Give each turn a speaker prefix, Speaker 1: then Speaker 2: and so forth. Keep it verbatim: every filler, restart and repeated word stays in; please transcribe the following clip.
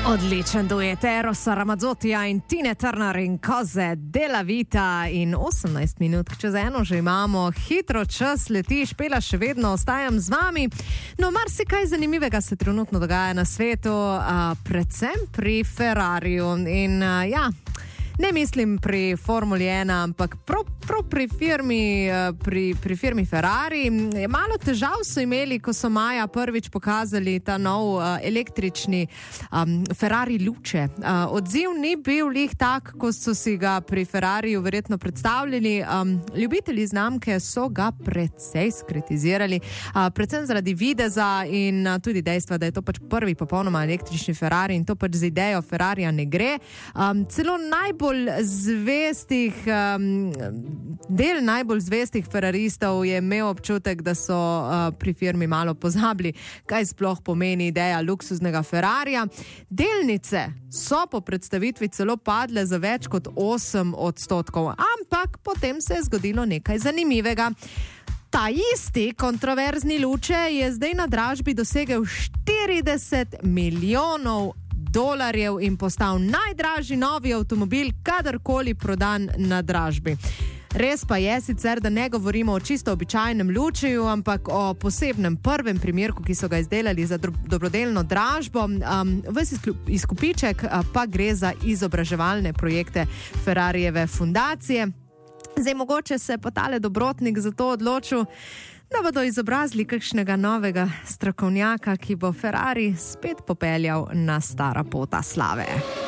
Speaker 1: Odličen duet Erosa Ramazzotija in Tine Turner in Koze della Vita in osemnajst minut čez eno že imamo, hitro čas leti, Špela še vedno ostajam z vami. No, marsikaj zanimivega se trenutno dogaja na svetu, a, predvsem pri Ferrariju in a, ja, ne mislim pri Formuli ena, ampak prav, prav pri firmi, pri, pri firmi Ferrari. Malo težav so imeli, ko so maja prvič pokazali ta nov uh, električni um, Ferrari luče. Uh, odziv ni bil lih tak, ko so si ga pri Ferrariju verjetno predstavljali. Um, ljubitelji znamke so ga precej skritizirali, uh, predvsem zaradi videza in uh, tudi dejstva, da je to pač prvi popolnoma električni Ferrari in to pač z idejo Ferrarija ne gre. Um, celo najbolj zvestih, um, del najbolj zvestih ferraristov je imel občutek, da so uh, pri firmi malo pozabili, kaj sploh pomeni ideja luksuznega Ferrarija. Delnice so po predstavitvi celo padle za več kot osem odstotkov, ampak potem se je zgodilo nekaj zanimivega. Ta isti kontroverzni luče je zdaj na dražbi dosegel štirideset milijonov dolarjev in postal najdražji novi avtomobil kadarkoli prodan na dražbi. Res pa je sicer, da ne govorimo o čisto običajnem lučiju, ampak o posebnem prvem primerku, ki so ga izdelali za dobrodelno dražbo. Um, ves izkupiček pa gre za izobraževalne projekte Ferrarijeve fundacije. Zdaj mogoče se pa tale dobrotnik za to odločil, da bodo izobrazili kakšnega novega strokovnjaka, ki bo Ferrari spet popeljal na stara pota slave.